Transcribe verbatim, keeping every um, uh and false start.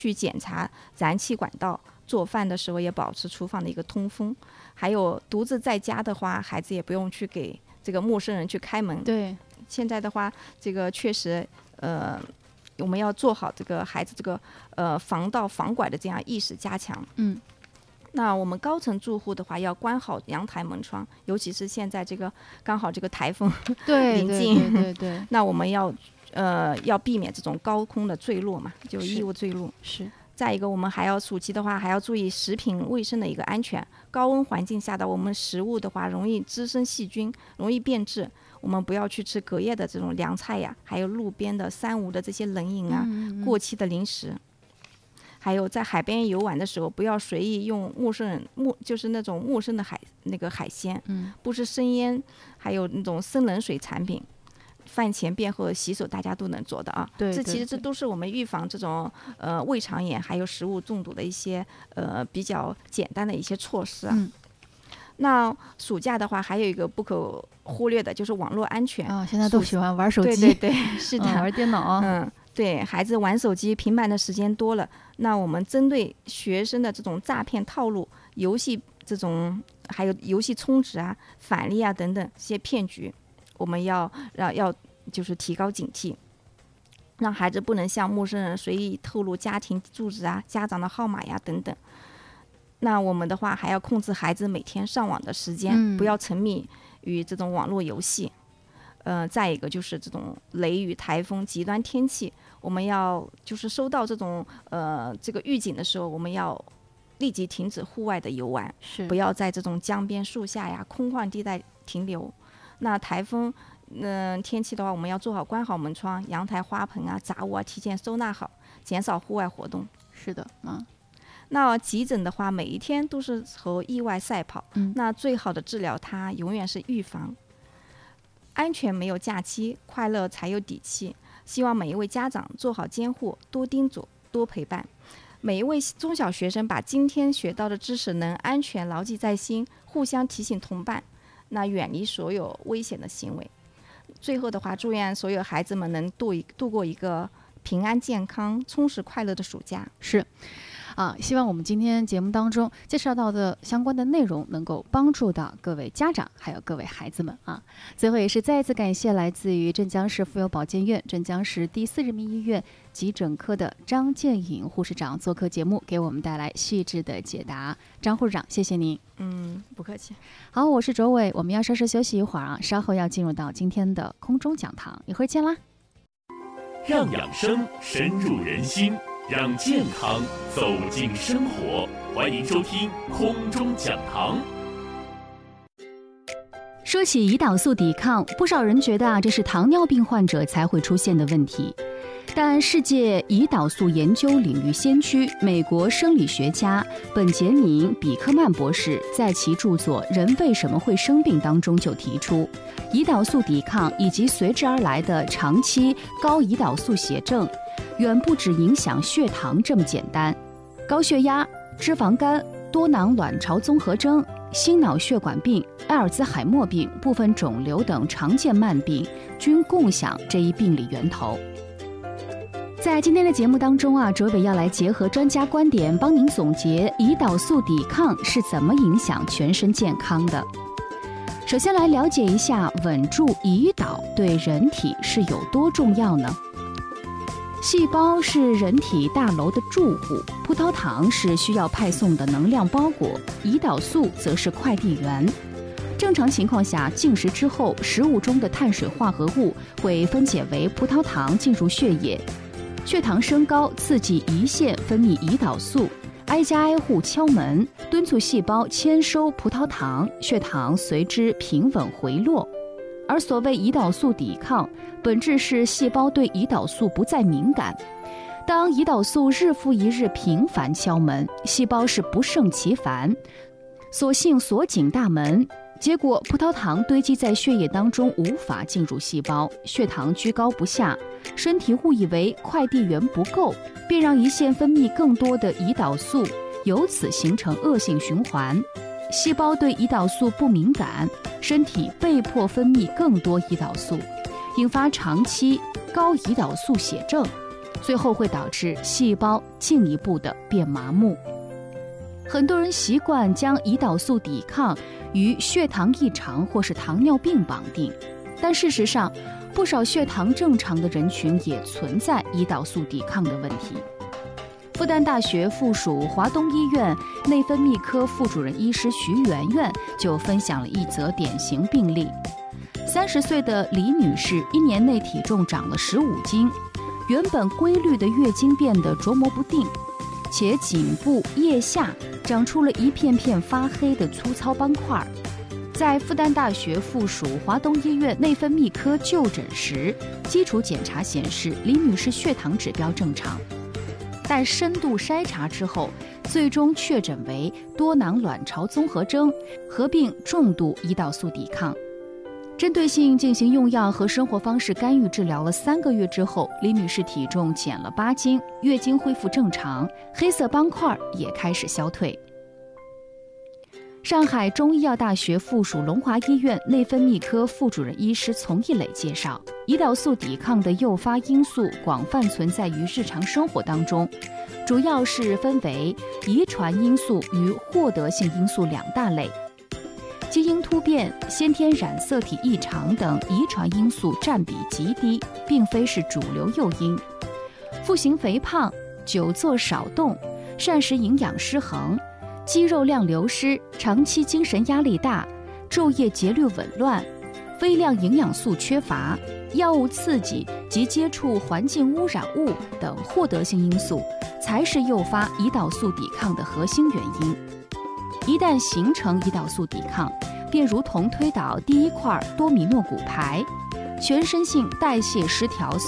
去检查燃气管道，做饭的时候也保持厨房的一个通风。还有独自在家的话，孩子也不用去给这个陌生人去开门。 对， 现在的话，这个确实，呃，我们要做好这个孩子这个呃防盗防拐的这样意识加强。 嗯。 那我们高层住户的话，要关好阳台门窗，尤其是现在这个刚好这个台风临近， 对对对对， 那我们要呃要避免这种高空的坠落嘛，就衣物坠落。 是。 再一个，我们还要暑期的话，还要注意食品卫生的一个安全。高温环境下的我们食物的话，容易滋生细菌，容易变质。我们不要去吃隔夜的这种凉菜呀，还有路边的三无的这些冷饮啊， 嗯嗯嗯， 过期的零食。还有在海边游玩的时候，不要随意用陌生人陌就是那种陌生的海那个海鲜， 嗯， 不是生腌，还有那种生冷水产品。饭前便后洗手，大家都能做的啊。 对， 这其实这都是我们预防这种呃胃肠炎还有食物中毒的一些呃比较简单的一些措施啊。 嗯。 那暑假的话，还有一个不可忽略的就是网络安全啊、哦，现在都喜欢玩手机， 对对对，是的， 嗯、玩电脑， 嗯。对孩子玩手机、平板的时间多了，那我们针对学生的这种诈骗套路、游戏这种，还有游戏充值啊、返利啊等等这些骗局，我们要要要就是提高警惕，让孩子不能向陌生人随意透露家庭住址啊、家长的号码呀等等。那我们的话还要控制孩子每天上网的时间， 嗯、 不要沉迷于这种网络游戏。呃，再一个就是这种雷雨、台风、极端天气，我们要就是收到这种呃这个预警的时候，我们要立即停止户外的游玩， 是不要在这种江边、树下呀、空旷地带停留。那台风嗯、呃、天气的话，我们要做好关好门窗、阳台花盆啊、杂物啊，提前收纳好，减少户外活动。 是的，嗯。 那急诊的话，每一天都是和意外赛跑， 嗯， 那最好的治疗它永远是预防。安全没有假期，快乐才有底气。希望每一位家长做好监护，多叮嘱，多陪伴。每一位中小学生把今天学到的知识能安全牢记在心，互相提醒同伴，那远离所有危险的行为。最后的话，祝愿所有孩子们能度一度过一个平安、健康、充实、快乐的暑假。 是。啊，希望我们今天节目当中介绍到的相关的内容能够帮助到各位家长还有各位孩子们啊。最后也是再一次感谢来自于镇江市妇幼保健院镇江市第四人民医院急诊科的张建颖护士长做客节目，给我们带来细致的解答。张护士长，谢谢您。 嗯，不客气。 好，我是卓伟，我们要稍事休息一会儿啊，稍后要进入到今天的空中讲堂，一会儿见啦。 让养生深入人心，让健康走进生活，欢迎收听空中讲堂。 说起胰岛素抵抗，不少人觉得啊，这是糖尿病患者才会出现的问题。但世界胰岛素研究领域先驱美国生理学家本杰明·比克曼博士在其著作《人为什么会生病》当中就提出，胰岛素抵抗以及随之而来的长期高胰岛素血症远不只影响血糖这么简单，高血压、脂肪肝、多囊卵巢综合征、心脑血管病、阿尔兹海默病、部分肿瘤等常见慢病均共享这一病理源头。在今天的节目当中啊，卓伟要来结合专家观点，帮您总结胰岛素抵抗是怎么影响全身健康的。首先来了解一下稳住胰岛对人体是有多重要呢？细胞是人体大楼的住户，葡萄糖是需要派送的能量包裹，胰岛素则是快递员。正常情况下，进食之后，食物中的碳水化合物会分解为葡萄糖进入血液，血糖升高刺激胰腺分泌胰岛素，挨家挨户敲门，敦促细胞签收葡萄糖，血糖随之平稳回落。而所谓胰岛素抵抗，本质是细胞对胰岛素不再敏感。当胰岛素日复一日频繁敲门，细胞是不胜其烦，索性锁紧大门，结果葡萄糖堆积在血液当中，无法进入细胞，血糖居高不下，身体误以为快递员不够，便让胰腺分泌更多的胰岛素，由此形成恶性循环。细胞对胰岛素不敏感，身体被迫分泌更多胰岛素，引发长期高胰岛素血症。 最后会导致细胞进一步的变麻木。很多人习惯将胰岛素抵抗与血糖异常或是糖尿病绑定，但事实上，不少血糖正常的人群也存在胰岛素抵抗的问题。复旦大学附属华东医院内分泌科副主任医师徐媛媛就分享了一则典型病例。三十岁的李女士一年内体重长了十五斤，原本规律的月经变得琢磨不定，且颈部腋下长出了一片片发黑的粗糙斑块。在复旦大学附属华东医院内分泌科就诊时，基础检查显示李女士血糖指标正常，但深度筛查之后，最终确诊为多囊卵巢综合征，合并重度胰岛素抵抗。针对性进行用药和生活方式干预治疗了三个月之后，李女士体重减了八斤，月经恢复正常，黑色斑块也开始消退。上海中医药大学附属龙华医院内分泌科副主任医师丛一磊介绍，胰岛素抵抗的诱发因素广泛存在于日常生活当中，主要是分为遗传因素与获得性因素两大类。基因突变、先天染色体异常等遗传因素占比极低，并非是主流诱因。腹型肥胖、久坐少动、膳食营养失衡、肌肉量流失、长期精神压力大、昼夜节律紊乱、微量营养素缺乏、药物刺激及接触环境污染物等获得性因素，才是诱发胰岛素抵抗的核心原因。一旦形成胰岛素抵抗，便如同推倒第一块多米诺骨牌，全身性代谢失调